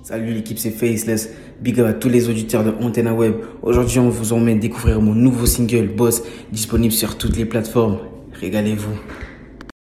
Salut l'équipe, c'est Faceless. Big up à tous les auditeurs de Antenna Web. Aujourd'hui, on vous emmène découvrir mon nouveau single Boss, disponible sur toutes les plateformes. Régalez-vous.